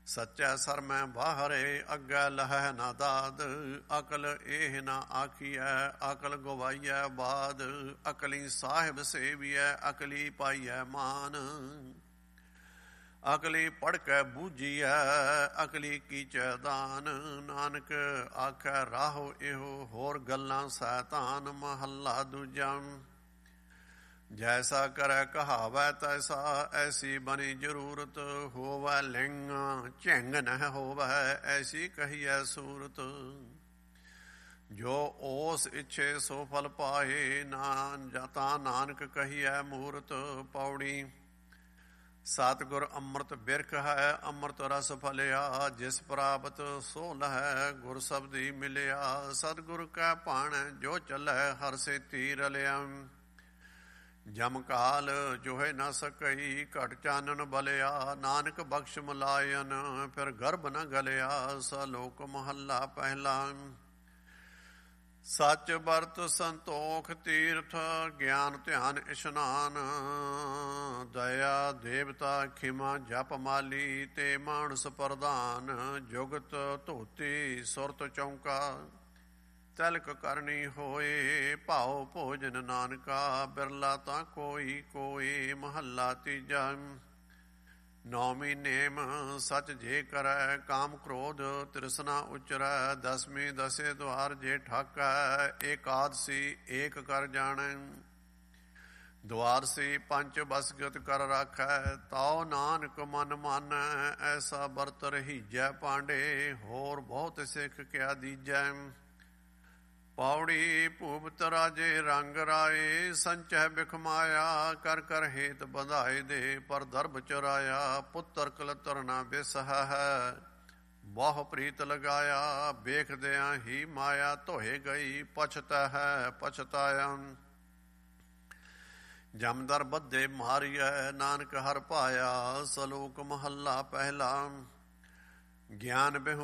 ਸੱਚੈ ਸਰਮੈ ਬਾਹਰੇ, ਅੱਗੇ ਲਹੈ ਨਾ ਦਾਦ। ਅਕਲ ਇਹ ਨਾ ਆਖੀਐ, ਅਕਲ ਗਵਾਈਐ ਬਾਦ। ਅਕਲੀ ਸਾਹਿਬ ਸੇਵੀਐ, ਅਕਲੀ ਪਾਈਐ ਮਾਨ। ਅਕਲੀ ਪੜ੍ਹ ਕੇ ਬੂਝੀਐ, ਅਕਲੀ ਕੀਚੈ ਦਾਨ। ਨਾਨਕ ਆਖੈ ਰਾਹੋ ਇਹੋ, ਹੋਰ ਗੱਲਾਂ ਸੈਤਾਨ। ਮਹੱਲਾ ਦੂਜਾ। ਜੈਸਾ ਕਰੈ ਕਹਾਵੈ ਤੈਸਾ, ਐਸੀ ਬਣੀ ਜ਼ਰੂਰਤ। ਹੋਵੈ ਲਿੰਗ ਝਿੰਗ ਨਹਿ ਹੋਵੈ, ਐਸੀ ਕਹੀਐ ਸੂਰਤ। ਜੋ ਓਸ ਇੱਛੇ ਸੋ ਫਲ ਪਾਏ, ਤਾਂ ਨਾਨਕ ਕਹੀਐ ਮੂਰਤ। ਪੌੜੀ। ਸਤਿਗੁਰ ਅੰਮ੍ਰਿਤ ਬਿਰਖ ਹੈ, ਅੰਮ੍ਰਿਤ ਰਸ ਫਲਿਆ। ਜਿਸ ਪ੍ਰਾਪਤ ਸੋ ਲਹੈ, ਗੁਰ ਸਬਦੀ ਮਿਲਿਆ। ਸਤਿਗੁਰ ਕੈ ਭਾਣੈ ਜੋ ਚੱਲੈ, ਹਰਿ ਸੇਤੀ ਰਲਿਆ। ਜਮ ਕਾਲ ਜੋਹੇ ਨ ਸਕਈ, ਘਟ ਚਾਨਣ ਬਲਿਆ। ਨਾਨਕ ਬਖਸ਼ ਮਲਾਇਨ, ਫਿਰ ਗਰਭ ਨ ਗਲਿਆ। ਸਲੋਕ ਮਹੱਲਾ ਪਹਿਲਾ। ਸੱਚ ਵਰਤ ਸੰਤੋਖ ਤੀਰਥ, ਗਿਆਨ ਧਿਆਨ ਇਸ਼ਨਾਨ। ਦਇਆ ਦੇਵਤਾ ਖਿਮਾ ਜਪ ਮਾਲੀ, ਤੇ ਮਾਨਸ ਪ੍ਰਧਾਨ। ਜੁਗਤ ਧੋਤੀ ਸੁਰਤ ਚੌਂਕਾ, ਤਿਲਕ ਕਰਨੀ ਹੋਏ। ਭਾਉ ਭੋਜਨ ਨਾਨਕਾ, ਬਿਰਲਾ ਤਾਂ ਕੋਈ ਕੋਈ। ਮਹੱਲਾ ਤੀਜਾ। ਨੌਵੀਂ ਨੇਮ ਸਚ ਜੇ ਕਰੈ, ਕਾਮ ਕ੍ਰੋਧ ਤ੍ਰਿਸ਼ਨਾ ਉਚਰੈ। ਦਸਵੀਂ ਦਸੇ ਦੁਆਰ ਜੇ ਠਾਕੈ, ਏਕਾਦਸੀ ਏਕ ਕਰ ਜਾਣੈ। ਦੁਆਰਸੀ ਪੰਚ ਬਸਗਤ ਕਰ ਰਾਖੈ, ਤਾਉ ਨਾਨਕ ਮਨ ਮਾਨੈ। ਐਸਾ ਵਰਤ ਰਹੀਜੈ ਪਾਂਡੇ, ਹੋਰ ਬਹੁਤ ਸਿੱਖ ਕਿਆ ਦੀਜੈ। ਪੌੜੀ। ਭੂਪਤ ਰਾਜੇ ਰੰਗ ਰਾਏ, ਸੰਚੈ ਬਿਖਮਾਇਆ। ਕਰ ਕਰ ਹੇਤ ਬੰਧਾਏ ਦੇ, ਪਰ ਦਰਬ ਚੁਰਾਇਆ। ਪੁੱਤਰ ਕਲਤਰ ਨਾ ਬਿਸਹਾ ਹੈ, ਬਹੁ ਪ੍ਰੀਤ ਲਗਾਇਆ। ਵੇਖਦਿਆਂ ਹੀ ਮਾਇਆ ਧੋਏ ਗਈ, ਪਛਤਾ ਹੈ ਪਛਤਾਇਆ। ਜਮਦਰ ਬੱਧੇ ਮਾਰੀਐ, ਨਾਨਕ ਹਰ ਪਾਇਆ। ਸਲੋਕ ਮਹੱਲਾ ਪਹਿਲਾ। ਗਿਆਨ ਬਿਹੁ